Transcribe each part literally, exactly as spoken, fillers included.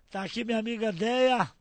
Tá aqui minha amiga Deia.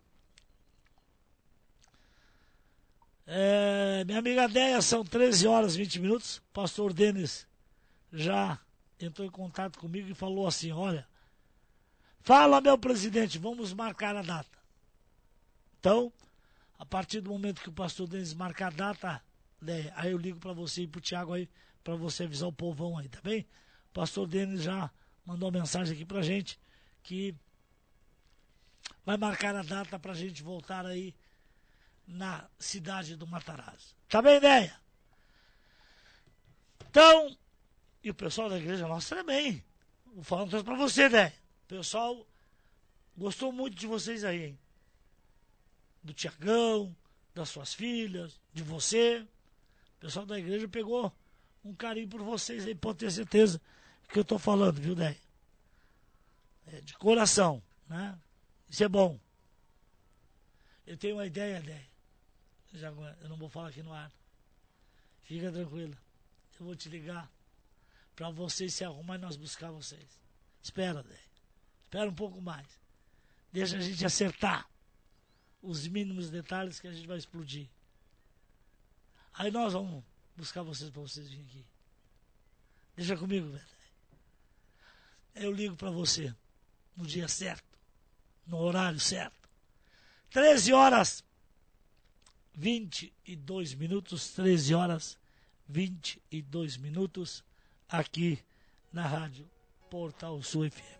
É, minha amiga Deia, são treze horas e vinte minutos. O pastor Denis já entrou em contato comigo e falou assim: olha, fala, meu presidente, vamos marcar a data. Então, a partir do momento que o pastor Denis marcar a data, Deia, aí eu ligo para você e pro Thiago aí, para você avisar o povão aí, tá bem? O pastor Denis já mandou uma mensagem aqui pra gente que vai marcar a data pra gente voltar aí na cidade do Matarazzo. Tá bem, Deia? Então, e o pessoal da igreja nossa também. Vou falar uma coisa pra você, Deia. O pessoal gostou muito de vocês aí, hein? Do Tiagão, das suas filhas, de você. O pessoal da igreja pegou um carinho por vocês aí, pode ter certeza que eu tô falando, viu, Deia? É, de coração, né? Isso é bom. Eu tenho uma ideia, Deia. Já, eu não vou falar aqui no ar. Fica tranquila. Eu vou te ligar para vocês se arrumar e nós buscar vocês. Espera, Deia. Espera um pouco mais. Deixa a gente acertar os mínimos detalhes que a gente vai explodir. Aí nós vamos buscar vocês para vocês virem aqui. Deixa comigo, velho. Eu ligo para você no dia certo, no horário certo. treze horas vinte e dois minutos, treze horas vinte e dois minutos, aqui na Rádio Portal Sul F M.